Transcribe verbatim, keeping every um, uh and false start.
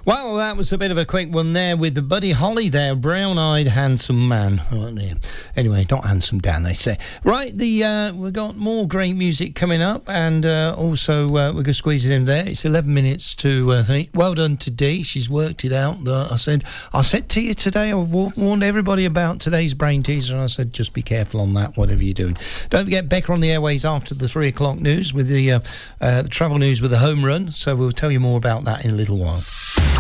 Well, that was a bit of a quick one there with the Buddy Holly there, brown-eyed handsome man. Right there. Anyway, not handsome Dan, they say. Right, the uh, we've got more great music coming up, and uh, also uh, we're going to squeeze it in there. It's eleven minutes to uh, three. Well done to Dee. She's worked it out. The, I said, I said to you today, I've warned everybody about today's brain teaser, and I said, just be careful on that, whatever you're doing. Don't forget, Becca on the airways after the three o'clock news with the, uh, uh, the travel news with the home run. So we'll tell you more about that in a little while.